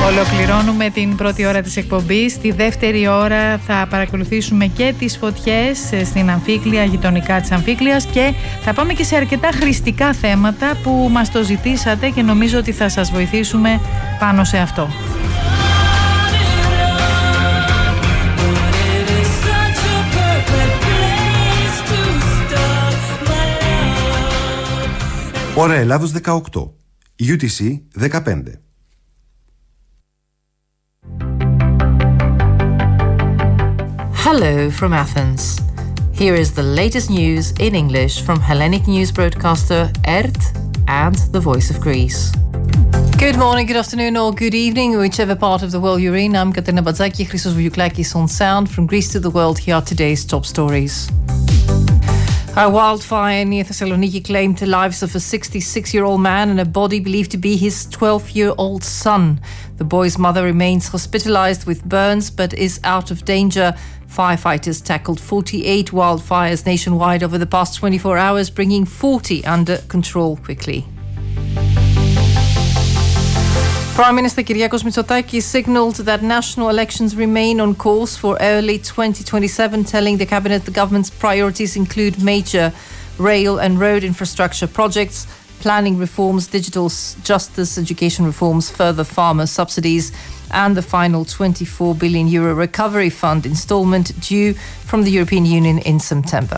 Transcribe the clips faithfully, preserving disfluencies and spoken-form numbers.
Ολοκληρώνουμε την πρώτη ώρα της εκπομπής. Στη δεύτερη ώρα θα παρακολουθήσουμε και τις φωτιές στην Αμφίκλεια, γειτονικά της Αμφίκλειας, και θα πάμε και σε αρκετά χρηστικά θέματα που μας το ζητήσατε και νομίζω ότι θα σας βοηθήσουμε πάνω σε αυτό. Ώρα Ελλάδος δεκαοκτώ, γιου τι σι δεκαπέντε. Hello from Athens. Here is the latest news in English from Hellenic news broadcaster E R T and the Voice of Greece. Good morning, good afternoon or good evening, whichever part of the world you're in. I'm Katerina Batzaki, Christos Vouglakis on sound. From Greece to the world, here are today's top stories. A wildfire near Thessaloniki claimed the lives of a sixty-six-year-old man and a body believed to be his twelve-year-old son. The boy's mother remains hospitalized with burns but is out of danger. Firefighters tackled forty-eight wildfires nationwide over the past twenty-four hours, bringing forty under control quickly. Prime Minister Kyriakos Mitsotakis signalled that national elections remain on course for early twenty twenty-seven, telling the cabinet the government's priorities include major rail and road infrastructure projects, planning reforms, digital justice, education reforms, further farmer subsidies, and the final twenty-four billion euro recovery fund instalment due from the European Union in September.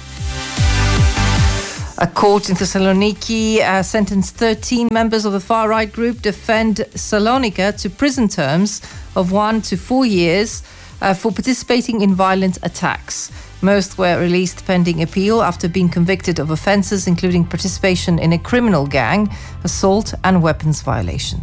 A court in Thessaloniki uh, sentenced thirteen members of the far-right group Defend Salonika to prison terms of one to four years uh, for participating in violent attacks. Most were released pending appeal after being convicted of offences including participation in a criminal gang, assault and weapons violations.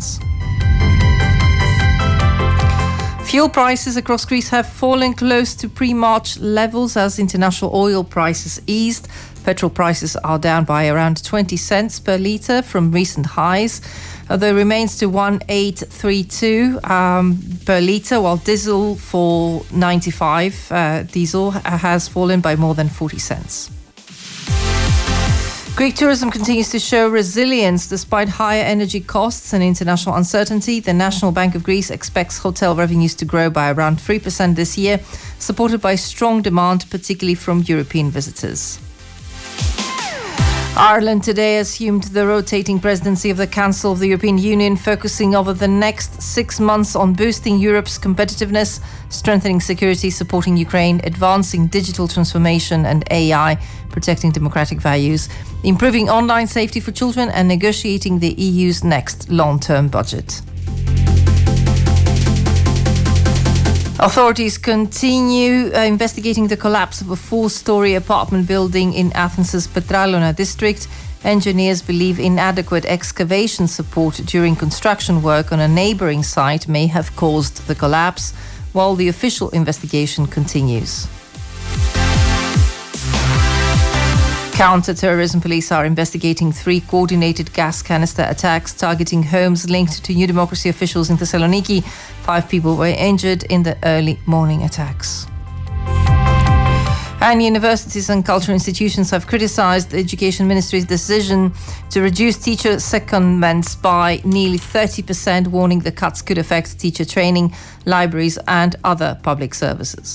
Fuel prices across Greece have fallen close to pre-March levels as international oil prices eased. Petrol prices are down by around twenty cents per litre from recent highs, although it remains to one point eight three two um, per litre, while diesel for ninety-five uh, diesel has fallen by more than forty cents. Greek tourism continues to show resilience despite higher energy costs and international uncertainty. The National Bank of Greece expects hotel revenues to grow by around three percent this year, supported by strong demand, particularly from European visitors. Ireland today assumed the rotating presidency of the Council of the European Union, focusing over the next six months on boosting Europe's competitiveness, strengthening security, supporting Ukraine, advancing digital transformation and A I, protecting democratic values, improving online safety for children, and negotiating the E U's next long-term budget. Authorities continue uh, investigating the collapse of a four-storey apartment building in Athens' Petralona district. Engineers believe inadequate excavation support during construction work on a neighbouring site may have caused the collapse, while the official investigation continues. Counter-terrorism police are investigating three coordinated gas canister attacks targeting homes linked to New Democracy officials in Thessaloniki. Five people were injured in the early morning attacks. And universities and cultural institutions have criticised the Education Ministry's decision to reduce teacher secondments by nearly thirty percent, warning the cuts could affect teacher training, libraries and other public services.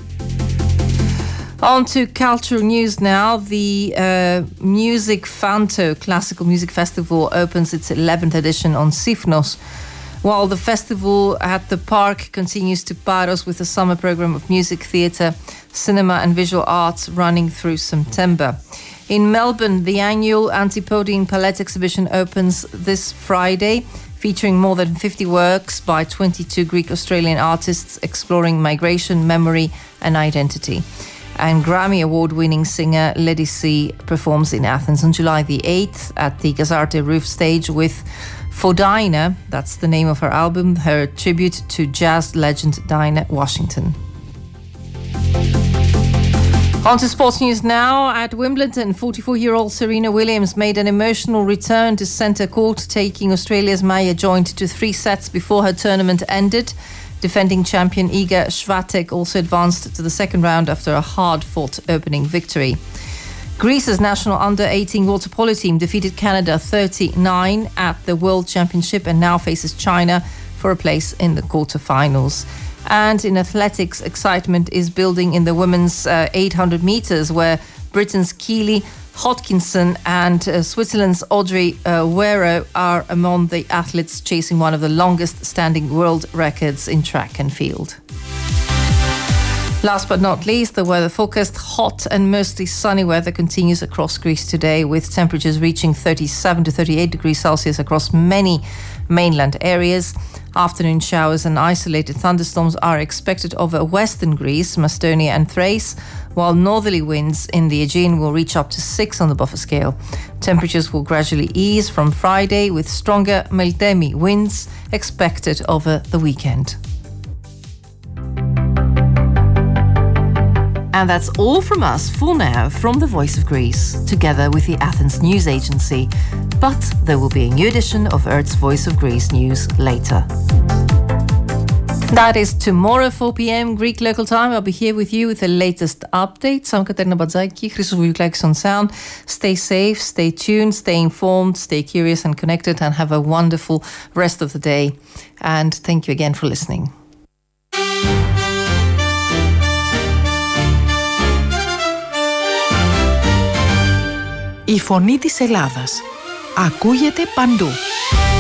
On to cultural news now. The uh, Music Fanto Classical Music Festival opens its eleventh edition on Sifnos, while the festival at the park continues to Paros with a summer program of music, theatre, cinema and visual arts running through September. In Melbourne, the annual Antipodian Palette exhibition opens this Friday, featuring more than fifty works by twenty-two Greek-Australian artists exploring migration, memory and identity. And Grammy Award-winning singer Lady C performs in Athens on July the eighth at the Gazarte Roof stage with Fodina, that's the name of her album, her tribute to jazz legend Dinah Washington. On to sports news now. At Wimbledon, forty-four-year-old Serena Williams made an emotional return to centre court, taking Australia's Maya Joint to three sets before her tournament ended. Defending champion Iga Swiatek also advanced to the second round after a hard-fought opening victory. Greece's national under eighteen water polo team defeated Canada thirty-nine at the World Championship and now faces China for a place in the quarterfinals. And in athletics, excitement is building in the women's uh, eight hundred meters, where Britain's Keely Hodkinson and uh, Switzerland's Audrey uh, Wero are among the athletes chasing one of the longest standing world records in track and field. Last but not least, the weather forecast. Hot and mostly sunny weather continues across Greece today, with temperatures reaching thirty-seven to thirty-eight degrees Celsius across many mainland areas. Afternoon showers and isolated thunderstorms are expected over western Greece, Macedonia and Thrace, while northerly winds in the Aegean will reach up to six on the buffer scale. Temperatures will gradually ease from Friday, with stronger Meltemi winds expected over the weekend. And that's all from us for now from the Voice of Greece, together with the Athens News Agency. But there will be a new edition of Earth's Voice of Greece news later. That is tomorrow, four p.m. Greek local time. I'll be here with you with the latest updates. I'm Katerina Badzaki, Christos Voulioukakis on sound. Stay safe, stay tuned, stay informed, stay curious and connected, and have a wonderful rest of the day. And thank you again for listening. Η φωνή της Ελλάδας ακούγεται παντού.